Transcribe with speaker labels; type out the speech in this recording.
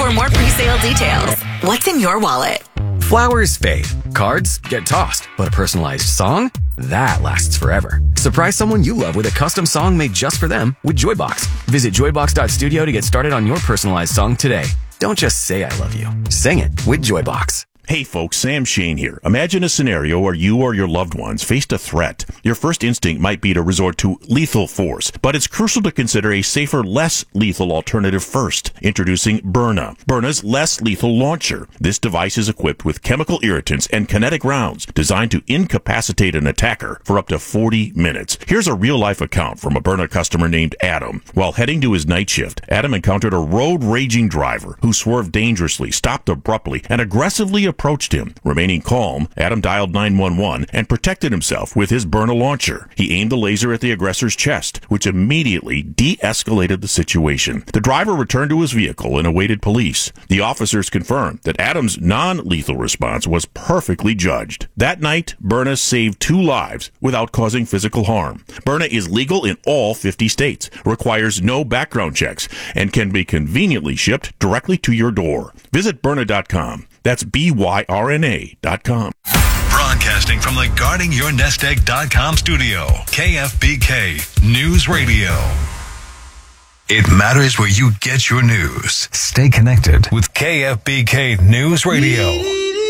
Speaker 1: For more pre-sale details, what's in your wallet?
Speaker 2: Flowers fade. Cards get tossed. But a personalized song? That lasts forever. Surprise someone you love with a custom song made just for them with Joybox. Visit joybox.studio to get started on your personalized song today. Don't just say I love you. Sing it with Joybox.
Speaker 3: Hey folks, Sam Shane here. Imagine a scenario where you or your loved ones faced a threat. Your first instinct might be to resort to lethal force, but it's crucial to consider a safer, less lethal alternative first. Introducing Byrna. Byrna's less lethal launcher. This device is equipped with chemical irritants and kinetic rounds designed to incapacitate an attacker for up to 40 minutes. Here's a real-life account from a Byrna customer named Adam. While heading to his night shift, Adam encountered a road-raging driver who swerved dangerously, stopped abruptly, and aggressively approached him. Remaining calm, Adam dialed 911 and protected himself with his Byrna launcher. He aimed the laser at the aggressor's chest, which immediately de-escalated the situation. The driver returned to his vehicle and awaited police. The officers confirmed that Adam's non-lethal response was perfectly judged. That night, Byrna saved 2 lives without causing physical harm. Byrna is legal in all 50 states, requires no background checks, and can be conveniently shipped directly to your door. Visit Byrna.com. That's BYRNA.com.
Speaker 4: Broadcasting from the GuardingYourNestEgg.com studio, KFBK News Radio. It matters where you get your news. Stay connected with KFBK News Radio.